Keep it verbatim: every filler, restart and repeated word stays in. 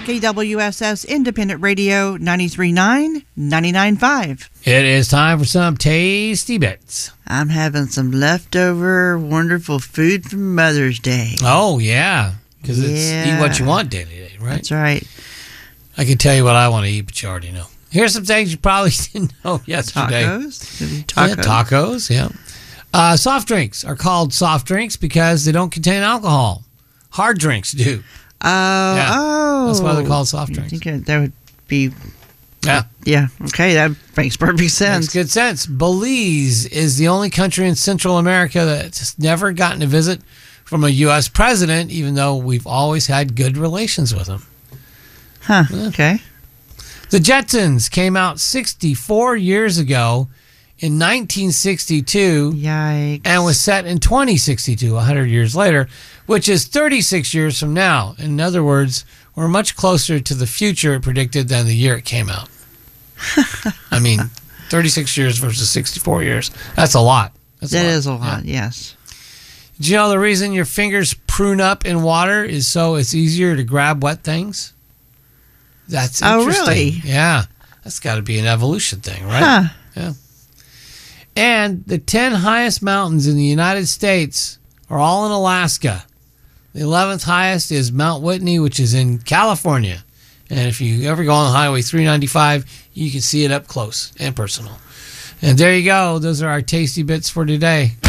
K W S S Independent Radio ninety-three point nine, ninety-nine point five. It is time for some tasty bits. I'm having some leftover wonderful food from Mother's Day. Oh, yeah. Because yeah. it's eat what you want daily day, right? That's right. I can tell you what I want to eat, but you already know. Here's some things you probably didn't know yesterday. Tacos? Tacos. Yeah, tacos, yeah. Uh, soft drinks are called soft drinks because they don't contain alcohol. Hard drinks do. Oh, yeah. oh. That's why they're called soft drinks. I think that would be... Yeah. Yeah, okay, that makes perfect sense. Makes good sense. Belize is the only country in Central America that's never gotten a visit from a U S president, even though we've always had good relations with them. Huh, yeah. Okay. The Jetsons came out sixty-four years ago in nineteen sixty-two. Yikes. And was set in twenty sixty-two, one hundred years later, which is thirty-six years from now. In other words, we're much closer to the future it predicted than the year it came out. I mean, thirty-six years versus sixty-four years. That's a lot. That's That a lot. is a lot, Yeah. yes. Do you know the reason your fingers prune up in water is so it's easier to grab wet things? That's Oh, interesting. really? Yeah. That's got to be an evolution thing, right? Huh. Yeah. And the ten highest mountains in the United States are all in Alaska. The eleventh highest is Mount Whitney, which is in California. And if you ever go on Highway three ninety-five, you can see it up close and personal. And there you go. Those are our tasty bits for today.